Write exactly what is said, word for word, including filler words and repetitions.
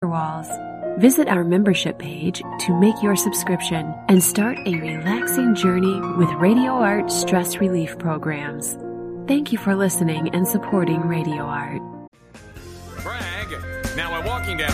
walls. Visit our membership page to make your subscription and start a relaxing journey with Radio Art stress relief programs. Thank you for listening and supporting Radio Art. Brag. Now I'm walking down